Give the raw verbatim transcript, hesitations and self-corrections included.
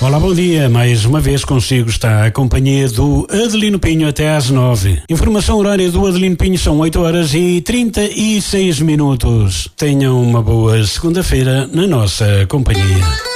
Olá, bom dia. Mais uma vez consigo está a companhia do Adelino Pinho até às nove. Informação horária do Adelino Pinho são oito horas e trinta e seis minutos. Tenham uma boa segunda-feira na nossa companhia.